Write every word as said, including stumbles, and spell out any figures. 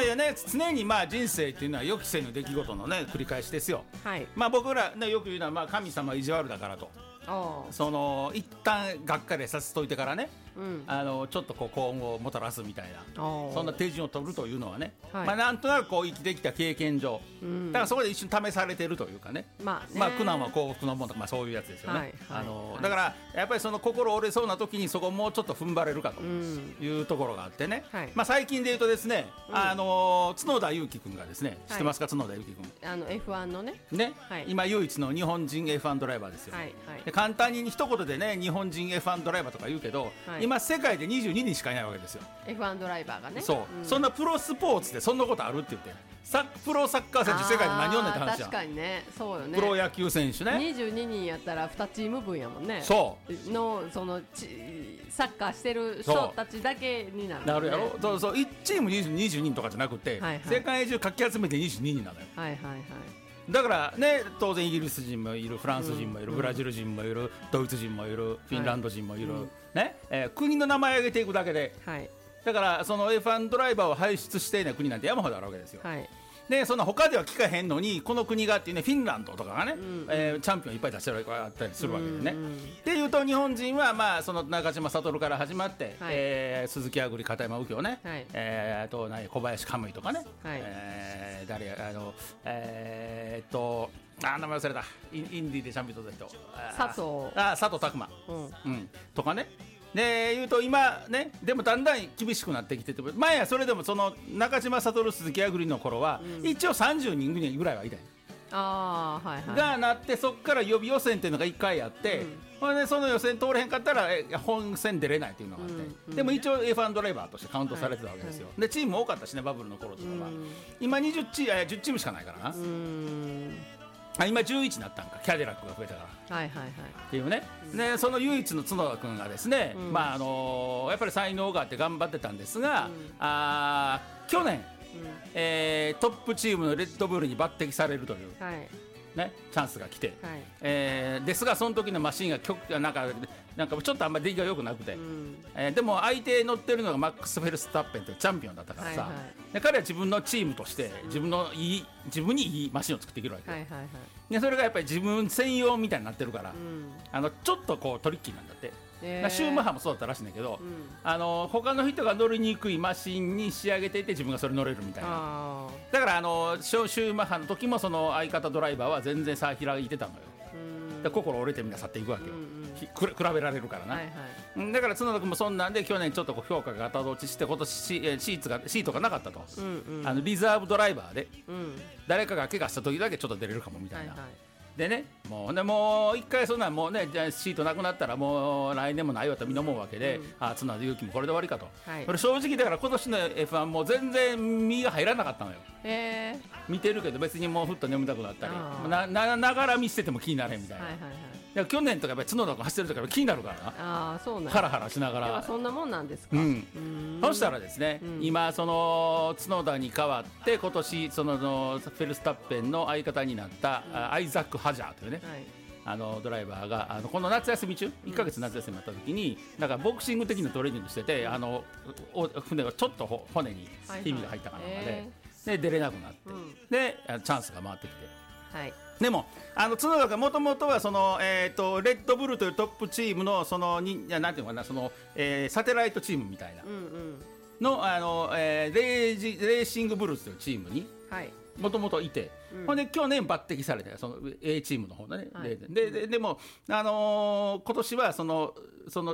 でね、常にまあ人生っていうのは予期せぬ出来事のね繰り返しですよ。 はい、 まあ僕らねよく言うのは、まあ神様意地悪だからと、その一旦がっかりさせといてからね、うん、あのちょっとこう幸運をもたらすみたいな、そんな手順を取るというのはね、はい、まあなんとなくこう生きてきた経験上、うん、だからそこで一瞬試されてるというかね、まあね、まあ苦難は幸福のものとか、まあ、そういうやつですよね、はいはい、あのだからやっぱりその心折れそうな時にそこをもうちょっと踏ん張れるかというところがあってね、はい、まあ最近で言うとですね、うん、あの角田裕樹君がですね、知ってますか、角田裕樹君、 あの エフワン のねね、はい、今唯一の日本人 エフワン ドライバーですよ、はいはい、で簡単に一言でね日本人 エフワン ドライバーとか言うけど、はい、今世界でにじゅうににんしかいないわけですよエフワン ドライバーがね。 そう、うん、そんなプロスポーツでそんなことあるって言ってサプロサッカー選手世界で何をねって話じゃん。 確かにね、そうよね。 プロ野球選手ねにじゅうににんやったらにチーム分やもんね。 そうのそのちサッカーしてる人たちだけになる、ね、 なるやろ。そうそう、いちチームにじゅうににんとかじゃなくて、はいはい、世界中かき集めてにじゅうににんなのよ。はいはいはい。だからね、当然イギリス人もいる、フランス人もいる、うん、ブラジル人もいる、ドイツ人もいる、フィンランド人もいる、はい、ねえー、国の名前を挙げていくだけで、はい、だからその エフワン ドライバーを輩出していない国なんて山ほどあるわけですよ、はい、でそんな他では聞かへんのにこの国がっていうね、フィンランドとかがね、うん、えー、チャンピオンいっぱい出してるあったりするわけでね、うん、っていうと日本人は、まあ、その中島悟から始まって、はい、えー、鈴木亜久里、片山右京ね、はい、えー、あと何小林カムイとかね、はい、えー、誰やあのえー、っとあ名前忘れた、インインディーでチャンピオン取った人、 佐藤あ佐藤拓磨、うんうん、とかね。でいうと今ね、でもだんだん厳しくなってきてて、前はそれでもその中島悟、鈴木亜久里の頃は、うん、一応さんじゅうにんぐらいはいたよ。あ、はいはい、がなって、そこから予備予選っていうのがいっかいあって、うん、でその予選通れへんかったら本戦出れないっていうのがあって、うんうん、でも一応 エフワン ドライバーとしてカウントされてたわけですよ、はいはい、でチーム多かったしね、バブルの頃とかは、うん、今にじゅうチーム、じゅうチームしかないからな、うん、あ今じゅういちになったんか、キャデラックが増えたから、はいはいはい、っていうね、うん、でその唯一の角田君がですね、うん、まああのー、やっぱり才能があって頑張ってたんですが、うん、あ去年、うん、えー、トップチームのレッドブルに抜擢されるという、はい、ね、チャンスが来て、はい、えー、ですがその時のマシンが極なんかなんかちょっとあんまり出来が良くなくて、うん、えー、でも相手乗ってるのがマックス・フェルスタッペンというチャンピオンだったからさ、はいはい、で彼は自分のチームとして自分のいい自分にいいマシンを作っていけるわけ、はいはいはい、でそれがやっぱり自分専用みたいになってるから、うん、あのちょっとこうトリッキーなんだって、えー、シューマッハもそうだったらしいんだけど、うん、あの他の人が乗りにくいマシンに仕上げていて自分がそれ乗れるみたいな。だからあのシューマッハの時もその相方ドライバーは全然差開いてたのよ。で心折れてみんな去っていくわけよ、うんうん、比べられるからな、はいはい、だから角田君もそんなんで去年ちょっとこう評価が後落ちして今年シーツがシートがなかったと、うんうん、あのリザーブドライバーで、うん、誰かが怪我した時だけちょっと出れるかもみたいな、はいはい、でね、もうねもう一回そんなんもうね、じゃあシートなくなったらもう来年もないわとみんな思うわけで、うん、あ角田裕樹もこれで終わりかと、はい、これ正直だから今年の エフワン も全然身が入らなかったのよ、えー、見てるけど別にもうふっと眠たくなったりな, な, ながら見捨てても気になれんみたいな、はいはいはい、いや去年とかやっぱり角田君走ってる時から気になるからな、あそうなんハラハラしながら、 そんなもんなんですか、 うん、うんそしたらですね、うん、今その角田に代わって今年そのフェルスタッペンの相方になった、うん、アイザック・ハジャーというね、はい、あのドライバーがあのこの夏休み中いっかげつ夏休みになった時に、うん、なんかボクシング的なトレーニングしてて、あの船がちょっと骨にひびが入ったかなんかで、はいはい、で出れなくなって、うん、でチャンスが回ってきて、はい、でもあの角田がもともとはその、えー、とレッドブルというトップチームのそのになんていうのかな、その、えー、サテライトチームみたいなの、うんうん、あの、えー、レージレーシングブルースというチームにもともといて、うん、ほんで去年抜擢されてその A チームの方だね、はい、で, で, で, でも、あのー、今年はそのその